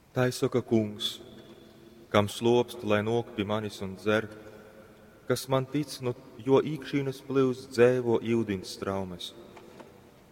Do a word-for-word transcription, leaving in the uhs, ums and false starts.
Tā saka kungs, kam slopst, lai nok pie manis un dzer, kas man tic, no jo īkšķīnas plūst dzēvo ūdens straumes.